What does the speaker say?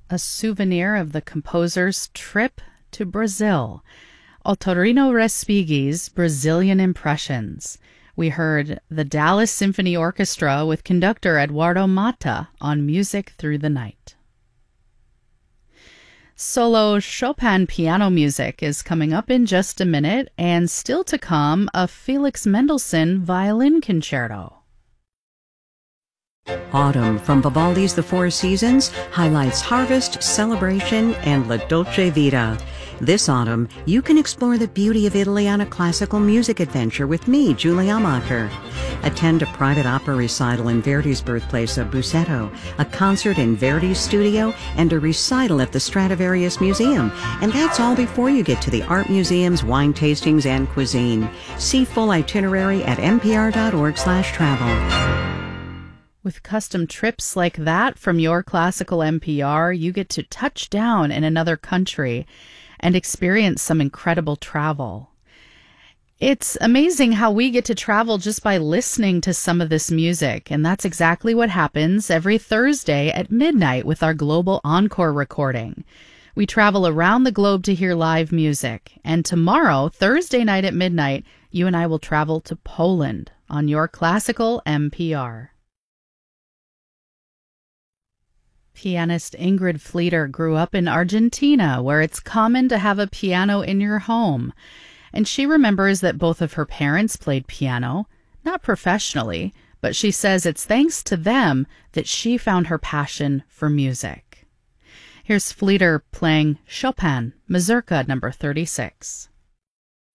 a souvenir of the composer's trip to Brazil. Autorino Respighi's Brazilian Impressions. We heard the Dallas Symphony Orchestra with conductor Eduardo Mata on Music Through the Night. Solo Chopin piano music is coming up in just a minute, and still to come, a Felix Mendelssohn violin concerto. Autumn from Vivaldi's The Four Seasons highlights harvest, celebration, and La Dolce Vita. This autumn, you can explore the beauty of Italy on a classical music adventure with me, Julie Amacher. Attend a private opera recital in Verdi's birthplace of Busseto, a concert in Verdi's studio, and a recital at the Stradivarius Museum. And that's all before you get to the art museums, wine tastings, and cuisine. See full itinerary at npr.org/travel. With custom trips like that from your classical NPR, you get to touch down in another country and experience some incredible travel. It's amazing how we get to travel just by listening to some of this music, and that's exactly what happens every Thursday at midnight with our Global Encore recording. We travel around the globe to hear live music, and tomorrow, Thursday night at midnight, you and I will travel to Poland on your classical NPR. Pianist Ingrid Fleeter grew up in Argentina, where it's common to have a piano in your home. And she remembers that both of her parents played piano, not professionally, but she says it's thanks to them that she found her passion for music. Here's Fleeter playing Chopin, Mazurka number 36.